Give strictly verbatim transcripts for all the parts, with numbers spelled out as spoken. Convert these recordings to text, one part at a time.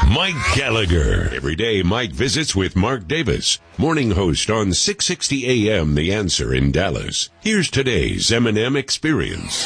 Mike Gallagher. Every day, Mike visits with Mark Davis, morning host on six sixty A M The Answer in Dallas. Here's today's M and M Experience.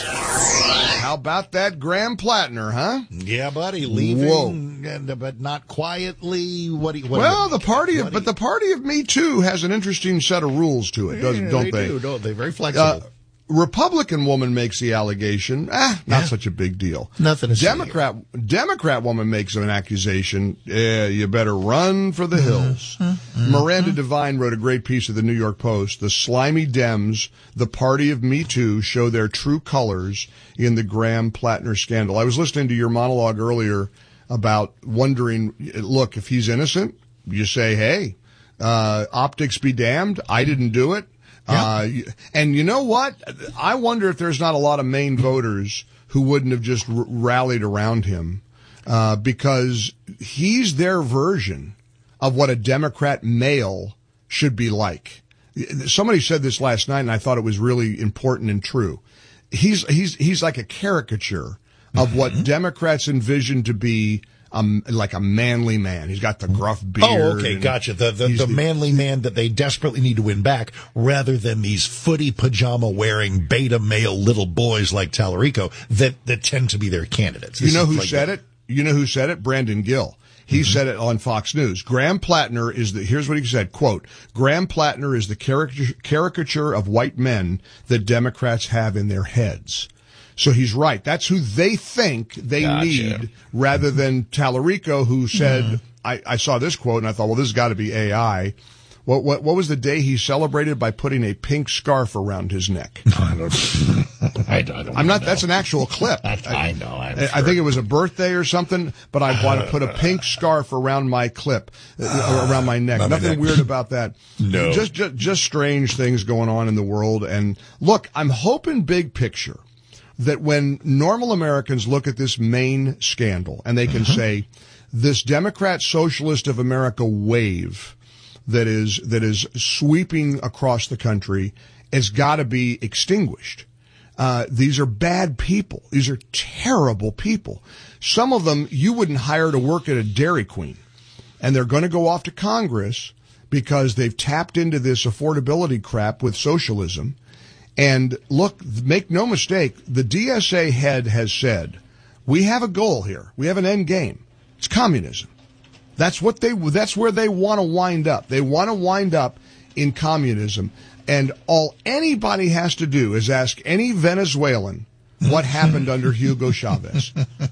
How about that Graham Plattner, huh? Yeah, buddy, leaving, and, but not quietly. What do you? What well, do you the party of, what but the party of Me Too has an interesting set of rules to it, doesn't, yeah, don't they? they? Do, don't they? Very flexible. Uh, Republican woman makes the allegation. Ah, not Yeah. such a big deal. Nothing to Democrat Democrat woman makes an accusation. Yeah, you better run for the hills. Mm-hmm. Miranda Devine wrote a great piece of the New York Post. The slimy Dems, the party of Me Too, show their true colors in the Graham Plattner scandal. I was listening to your monologue earlier about wondering, look, if he's innocent, you say, hey, uh, optics be damned. I didn't do it. Uh, and you know what? I wonder if there's not a lot of Maine voters who wouldn't have just r- rallied around him, uh, because he's their version of what a Democrat male should be like. Somebody said this last night, and I thought it was really important and true. He's, he's, he's like a caricature of mm-hmm. what Democrats envision to be Um, like a manly man. He's got the gruff beard. Oh, okay, gotcha. The the, the, the manly man that they desperately need to win back, rather than these footy pajama wearing beta male little boys like Tallarico that, that tend to be their candidates. This you know who like said the, it? You know who said it? Brandon Gill. He mm-hmm. said it on Fox News. Graham Plattner is the, here's what he said, quote, Graham Plattner is the caricature, caricature of white men that Democrats have in their heads. So he's right. That's who they think they gotcha. need, rather than Tallarico, who said, mm. I, I saw this quote and I thought, well, this has got to be A I. What, what, what was the day he celebrated by putting a pink scarf around his neck? I don't, I don't I'm not, know. That's an actual clip. I, I know. I'm I, sure. I think it was a birthday or something, but I want to put a pink scarf around my clip, uh, around my neck. Nothing neck. weird about that. No. Just, just, just strange things going on in the world. And look, I'm hoping big picture that when normal Americans look at this Maine scandal and they can mm-hmm. say, this Democrat Socialist of America wave that is, that is sweeping across the country has got to be extinguished. Uh, these are bad people. These are terrible people. Some of them you wouldn't hire to work at a Dairy Queen, and they're going to go off to Congress because they've tapped into this affordability crap with socialism. And look, make no mistake, the D S A head has said, we have a goal here. We have an end game. It's communism. That's what they, that's where they want to wind up. They want to wind up in communism. And all anybody has to do is ask any Venezuelan what happened under Hugo Chavez.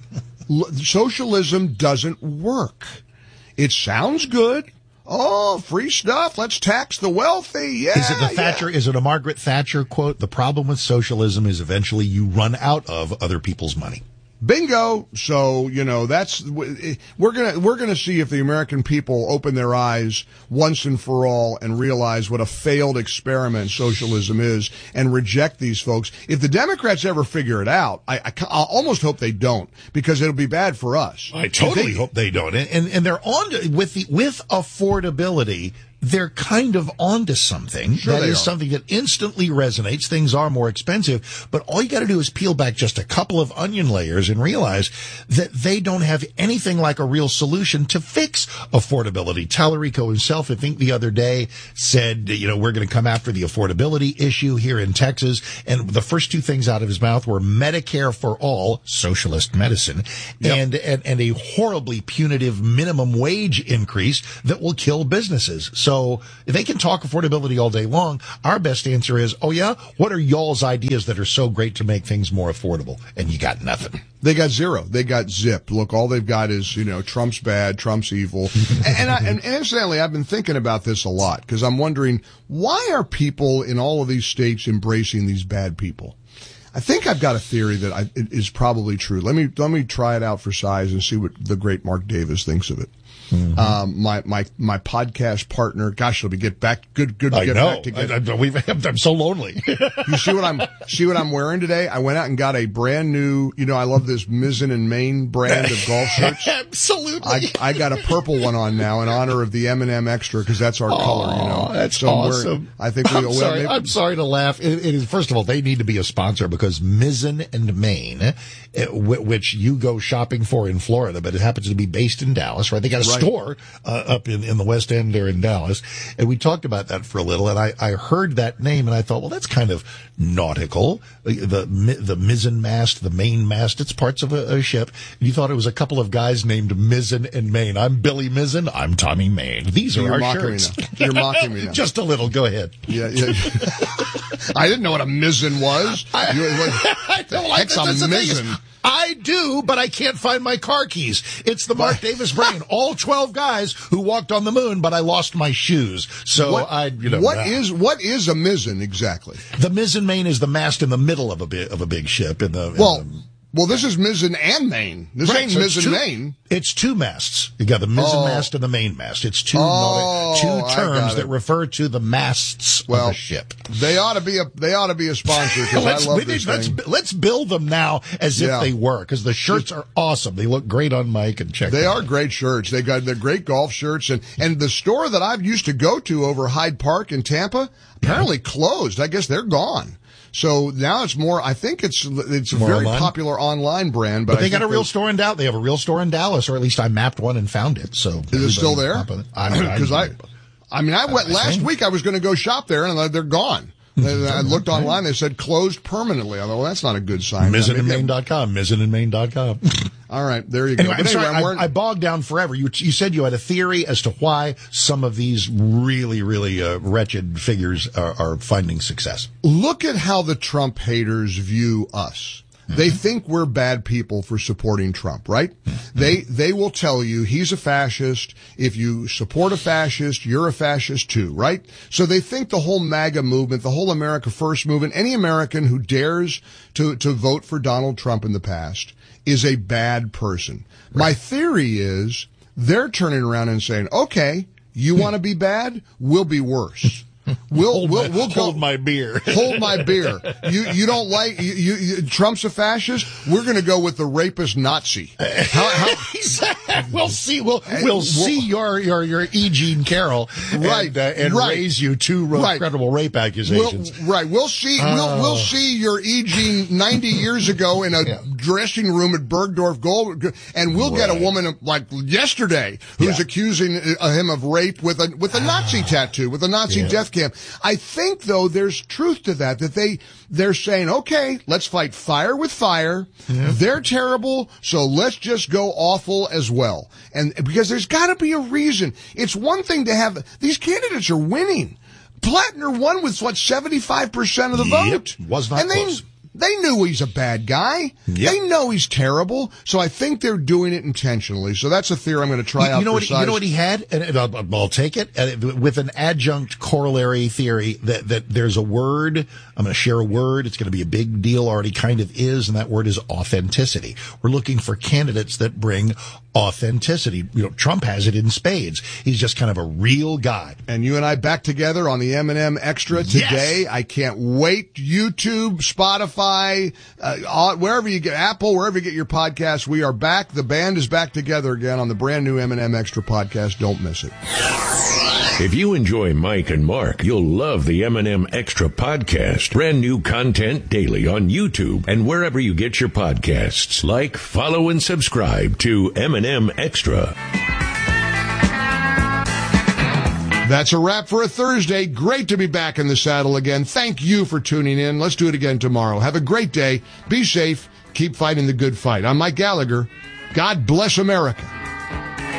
Socialism doesn't work. It sounds good. Oh, free stuff. Let's tax the wealthy. Yeah. Is it the Thatcher? Yeah. Is it a Margaret Thatcher quote? The problem with socialism is eventually you run out of other people's money. Bingo. So, you know, that's, we're going to, we're going to see if the American people open their eyes once and for all and realize what a failed experiment socialism is and reject these folks. If the Democrats ever figure it out, I, I, I almost hope they don't, because it'll be bad for us. I totally they, hope they don't. And, and, and they're on to, with the, with affordability. They're kind of onto something. Sure that is are. something that instantly resonates. Things are more expensive, but all you got to do is peel back just a couple of onion layers and realize that they don't have anything like a real solution to fix affordability. Tallarico himself, I think the other day, said, you know, we're going to come after the affordability issue here in Texas. And the first two things out of his mouth were Medicare for all, socialist medicine, yep. and, and, and a horribly punitive minimum wage increase that will kill businesses. So So if they can talk affordability all day long, our best answer is, oh yeah, what are y'all's ideas that are so great to make things more affordable? And you got nothing. They got zero. They got zip. Look, all they've got is, you know, Trump's bad, Trump's evil. and, I, and incidentally, I've been thinking about this a lot because I'm wondering, why are people in all of these states embracing these bad people? I think I've got a theory that I, it is probably true. Let me, let me try it out for size and see what the great Mark Davis thinks of it. Mm-hmm. Um, my, my, my podcast partner, gosh, it'll be get back, good, good, I get know. back together. I, I, we've, I'm so lonely. You see what I'm, see what I'm wearing today? I went out and got a brand new, you know, I love this Mizzen and Main brand of golf shirts. Absolutely. I, I got a purple one on now in honor of the M and M Extra because that's our oh, color, you know. That's so awesome. I think we, I'm well, sorry. maybe, I'm sorry to laugh. It, it is, first of all, they need to be a sponsor because Mizzen and Main, it, which you go shopping for in Florida, but it happens to be based in Dallas, right? They got a right. store uh, up in, in the West End there in Dallas. And we talked about that for a little, and I, I heard that name, and I thought, well, that's kind of nautical. The, the, the mizzen mast, the main mast, it's parts of a, a ship. And you thought it was a couple of guys named Mizzen and Main. I'm Billy Mizzen. I'm Tommy Main. These are You're our mocking shirts. Me now. You're mocking me now. Just a little. Go ahead. Yeah, yeah. I didn't know what a mizzen was. I, you, what, I the don't like heck's that. a That's the thing is, mizzen? I do, but I can't find my car keys. It's the Mark Davis brain. All twelve guys who walked on the moon, but I lost my shoes. So what, I, you know. What uh, is what is a mizzen exactly? The mizzen main is the mast in the middle of a big, of a big ship. In the in well. the, Well, this is mizzen and main. This right, ain't so it's mizzen two, main. It's two masts. You got the mizzen Oh. mast and the main mast. It's two Oh, two I terms got that it. refer to the masts Well, of the ship. They ought to be a they ought to be a sponsor because I let's, love we this need- let's, thing. let's build them now as Yeah. if they were, because the shirts are awesome. They look great on Mike, and check They them are out. great shirts. They got they're great golf shirts, and and the store that I've used to go to over Hyde Park in Tampa apparently closed. I guess they're gone. So now it's more. I think it's it's a More very online? popular online brand. But, But they I got a think real they- store in Dallas. They have a real store in Dallas, or at least I mapped one and found it. So Is it still there? Because I, I mean, I went I last think. week. I was going to go shop there, and they're gone. I looked online. They said closed permanently. I thought, well, that's not a good sign. mizzen and Maybe main dot com. mizzen and main dot com. All right, there you go. Anyway, I'm But sorry, I'm I, wearing- I bogged down forever. You you said you had a theory as to why some of these really, really uh, wretched figures are, are finding success. Look at how the Trump haters view us. They think we're bad people for supporting Trump, right? They they will tell you he's a fascist. If you support a fascist, you're a fascist too, right? So they think the whole MAGA movement, the whole America First movement, any American who dares to, to vote for Donald Trump in the past is a bad person. Right. My theory is they're turning around and saying, okay, you want to be bad? We'll be worse. We'll Hold we'll my, we'll go, hold my beer. hold my beer. You you don't like you, you, you Trump's a fascist. We're going to go with the rapist Nazi. How, how, we'll see. We'll we'll see your your your E. Jean Carroll, Right, and, uh, and right. raise you two Right. credible rape we'll, accusations. right. We'll see. We'll we'll see your E. Jean ninety years ago in a Yeah. dressing room at Bergdorf Gold, and we'll get a Right. woman like yesterday who's Yeah. accusing uh, him of rape with a with a Nazi tattoo, with a Nazi Yeah. death camp. I think though there's truth to that. That they they're saying, okay, let's fight fire with fire. They're terrible, so let's just go awful as well. And because there's got to be a reason. It's one thing to have these candidates are winning. Plattner won with what seventy-five percent of the Yep, vote. was not and they, close. They knew he's a bad guy. Yep. They know he's terrible. So I think they're doing it intentionally. So that's a theory I'm going to try You, out you know for what? size. You know what he had, and, and I'll, I'll take it uh, with an adjunct corollary theory that that there's a word. I'm going to share a word. It's going to be a big deal. Already kind of is, and that word is authenticity. We're looking for candidates that bring authenticity. You know, Trump has it in spades. He's just kind of a real guy. And you and I back together on the M and M Extra today. Yes. I can't wait. YouTube, Spotify, uh, wherever you get, Apple, wherever you get your podcasts, we are back. The band is back together again on the brand new M and M Extra podcast. Don't miss it. If you enjoy Mike and Mark, you'll love the M and M Extra podcast. Brand new content daily on YouTube and wherever you get your podcasts. Like, follow, and subscribe to M and M Extra. That's a wrap for a Thursday. Great to be back in the saddle again. Thank you for tuning in. Let's do it again tomorrow. Have a great day. Be safe. Keep fighting the good fight. I'm Mike Gallagher. God bless America.